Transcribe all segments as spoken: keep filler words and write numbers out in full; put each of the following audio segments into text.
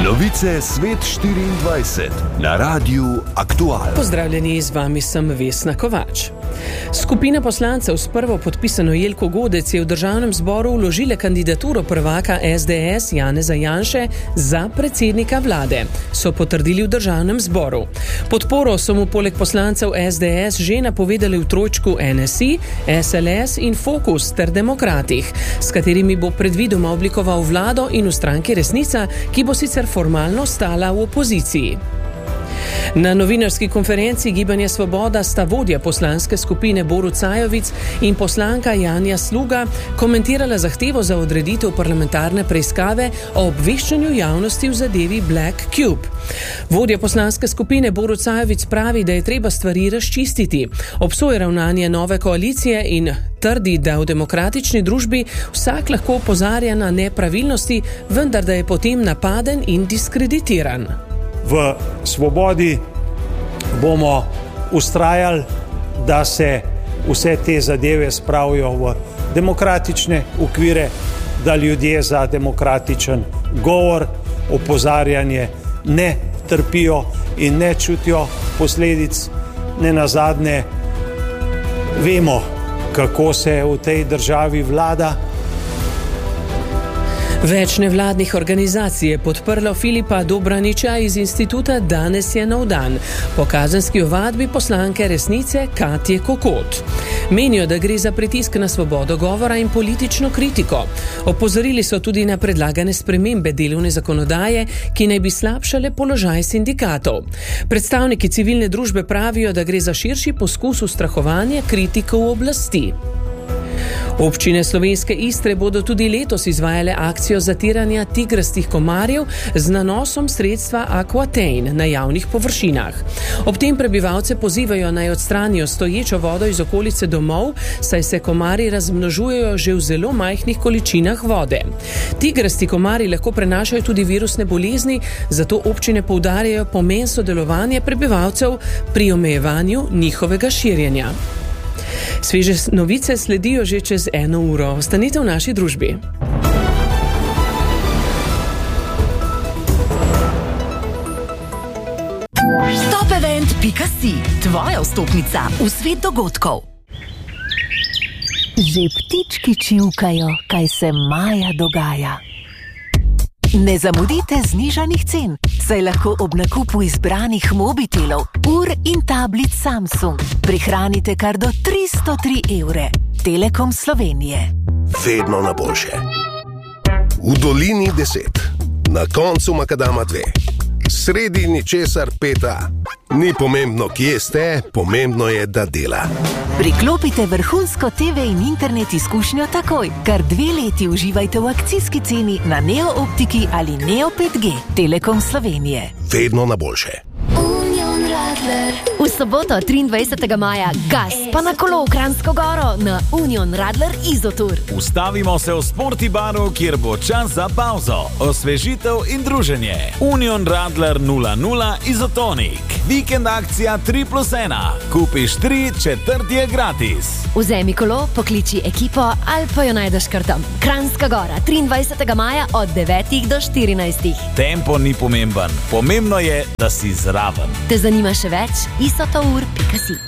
Novice Svet štiriindvajset na Radiu Aktual. Pozdravljeni, z vami sem Vesna Kovač. Skupina poslancev s prvo podpisano Jelko Godec je v državnem zboru vložila kandidaturo prvaka es de es Janeza Janše za predsednika vlade, so potrdili v državnem zboru. Podporo so mu poleg poslancev es de es že napovedali v trojčku en es i, es el es in Fokus ter Demokratih, s katerimi bo predvidoma oblikoval vlado, in v stranki Resnica, ki bo sicer formalno stala v opoziciji. Na novinarski konferenci Gibanja Svoboda sta vodja poslanske skupine Borut Sajovic in poslanka Janja Sluga komentirala zahtevo za odreditev parlamentarne preiskave o obveščanju javnosti v zadevi Black Cube. Vodja poslanske skupine Borut Sajovic pravi, da je treba stvari razčistiti. Obsoja ravnanje nove koalicije in trdi, da v demokratični družbi vsak lahko opozarja na nepravilnosti, vendar da je potem napaden in diskreditiran. V Svobodi bomo vztrajali, da se vse te zadeve spravijo v demokratične okvire, da ljudje za demokratičen govor, opozarjanje ne trpijo in ne čutijo posledic. Nenazadnje vemo, kako se v tej državi vlada. Več nevladnih organizacij je podprlo Filipa Dobraniča iz instituta Danes je nov dan po kazenski ovadbi poslanke Resnice Katje Kokot. Menijo, da gre za pritisk na svobodo govora in politično kritiko. Opozorili so tudi na predlagane spremembe delovne zakonodaje, ki naj bi slabšale položaj sindikatov. Predstavniki civilne družbe pravijo, da gre za širši poskus ustrahovanja kritikov oblasti. Občine Slovenske Istre bodo tudi letos izvajale akcijo zatiranja tigrastih komarjev z nanosom sredstva Aquatain na javnih površinah. Ob tem prebivalce pozivajo naj odstranijo stoječo vodo iz okolice domov, saj se komarji razmnožujejo že v zelo majhnih količinah vode. Tigrasti komarji lahko prenašajo tudi virusne bolezni, zato občine poudarjajo pomen sodelovanja prebivalcev pri omejevanju njihovega širjenja. Sveže novice sledijo že čez eno uro. Ostanite v naši družbi. top event pika si, tvoja vstopnica v svet dogodkov. Že ptički čivkajo, kaj se maja dogaja. Ne zamudite znižanih cen, saj lahko ob nakupu izbranih mobitelov, ur in tablic Samsung prihranite kar do tristo tri evre. Telekom Slovenije. Vedno na boljše. V dolini deset, na koncu makadama dve, sredi ničesar peta. Ni pomembno, kje ste, pomembno je, da dela. Priklopite vrhunsko te ve in internet izkušnjo takoj. Kar dve leti uživajte v akcijski ceni na Neo Optiki ali Neo pet G. Telekom Slovenije. Vedno na boljše. V soboto triindvajsetega maja gas pa na kolo v Kranjsko Goro na Union Radler Izotour. Ustavimo se v Sporti baru, kjer bo čas za pauzo, osvežitev in druženje. Union Radler nula nula Izotonik. Vikend akcija tri plus ena. Kupiš tri, četrti je gratis. Vzemi kolo, pokliči ekipo ali pa jo najdeš kar tam. Kranjska Gora, triindvajsetega maja od devetih do štirinajstih. Tempo ni pomemben, pomembno je, da si zraven. Te zanima še več? isotour pika si.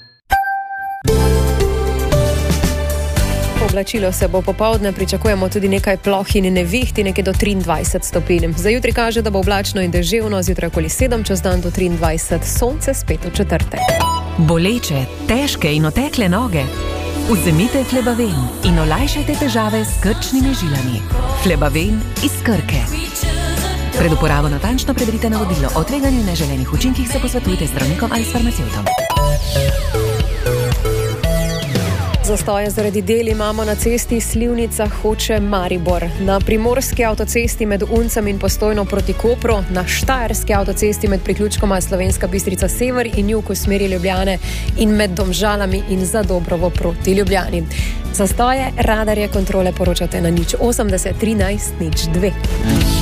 Oblačilo se bo popoldne, pričakujemo tudi nekaj ploh in nevihti, nekaj do triindvajset stopinj. Za jutri kaže, da bo oblačno in deževno, zjutraj okoli sedem, čez dan do triindvajset, sonce spet v četrtek. Boleče, težke in otekle noge? Vzemite Flebaven in olajšajte težave s krčnimi žilami. Flebaven iz Krke. Pred uporabo natančno preverite navodilo. O tveganju in neželenih učinkih se posvetujte z zdravnikom ali s farmacevtom. Zastoje zaradi del imamo na cesti Slivnica-Hoče-Maribor, na primorski avtocesti med Uncem in Postojno proti Kopru, na štajerski avtocesti med priključkoma Slovenska Bistrica Sever in jug v smeri Ljubljane in med Domžalami in Zadobrovo proti Ljubljani. Zastoje, radarje, kontrole poročate na nič osemdeset trinajst nič dve.